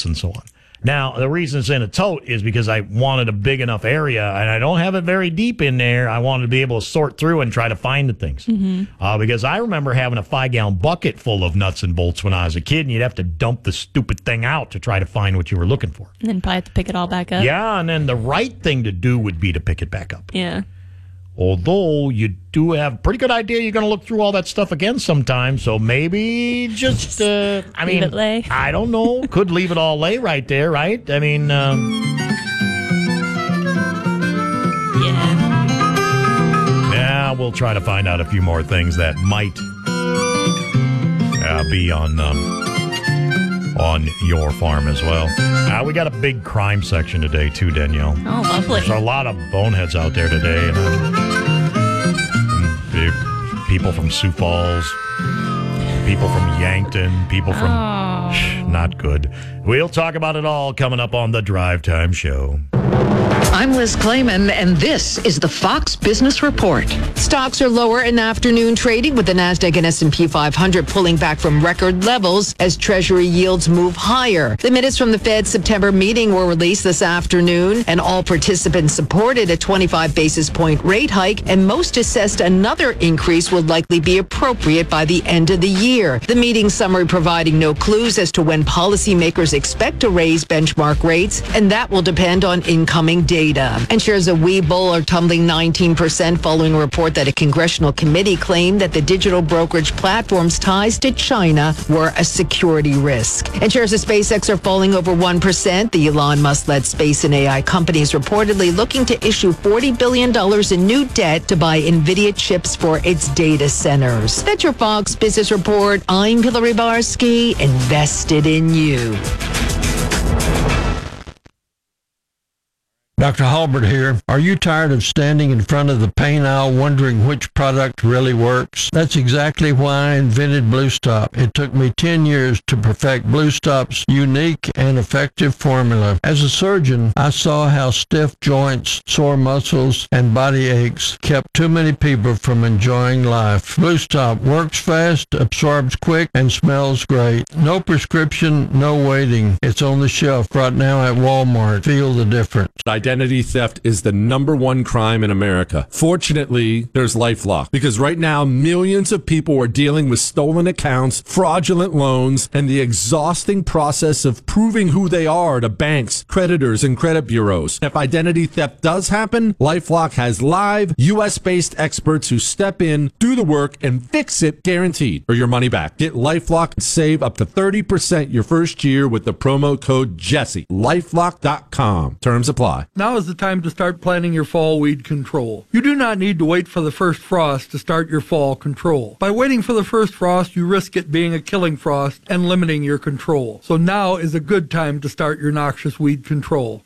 totes and so on. Now, the reason it's in a tote is because I wanted a big enough area, and I don't have it very deep in there. I wanted to be able to sort through and try to find the things. Because I remember having a 5-gallon bucket full of nuts and bolts when I was a kid, and you'd have to dump the stupid thing out to try to find what you were looking for. And then probably have to pick it all back up. Yeah, and then the right thing to do would be to pick it back up. Yeah. Although you do have a pretty good idea you're going to look through all that stuff again sometime, so maybe just, leave it lay. I don't know. Could leave it all lay right there, right? I mean, yeah, we'll try to find out a few more things that might be on your farm as well. We got a big crime section today, too, Danielle. Oh, lovely. There's a lot of boneheads out there today. People from Sioux Falls, people from Yankton, people from... Not good. We'll talk about it all coming up on the Drive Time Show. I'm Liz Clayman, and this is the Fox Business Report. Stocks are lower in afternoon trading, with the Nasdaq and S&P 500 pulling back from record levels as Treasury yields move higher. The minutes from the Fed's September meeting were released this afternoon, and all participants supported a 25 basis point rate hike, and most assessed another increase will likely be appropriate by the end of the year. The meeting summary providing no clues as to when policymakers expect to raise benchmark rates, and that will depend on incoming data. And shares of Webull are tumbling 19% following a report that a congressional committee claimed that the digital brokerage platform's ties to China were a security risk. And shares of SpaceX are falling over 1%. The Elon Musk-led space and AI company is reportedly looking to issue $40 billion in new debt to buy NVIDIA chips for its data centers. That's your Fox Business Report. I'm Hillary Barsky, invested in you. Dr. Halbert here. Are you tired of standing in front of the paint aisle wondering which product really works? That's exactly why I invented Blue Stop. It took me 10 years to perfect Blue Stop's unique and effective formula. As a surgeon, I saw how stiff joints, sore muscles, and body aches kept too many people from enjoying life. Blue Stop works fast, absorbs quick, and smells great. No prescription, no waiting. It's on the shelf right now at Walmart. Feel the difference. Identity theft is the #1 crime in America. Fortunately, there's LifeLock, because right now millions of people are dealing with stolen accounts, fraudulent loans, and the exhausting process of proving who they are to banks, creditors, and credit bureaus. If identity theft does happen, LifeLock has live US-based experts who step in, do the work, and fix it, guaranteed, or your money back. Get LifeLock and save up to 30% your first year with the promo code Jesse. LifeLock.com. Terms apply. Now is the time to start planning your fall weed control. You do not need to wait for the first frost to start your fall control. By waiting for the first frost, you risk it being a killing frost and limiting your control. So now is a good time to start your noxious weed control.